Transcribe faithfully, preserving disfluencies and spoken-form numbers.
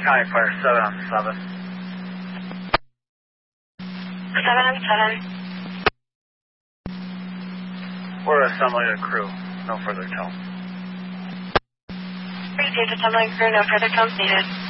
County Fire, seven on seven. seven on seven. We're assembling a crew. No further tone. Received assembling crew, no further tones needed.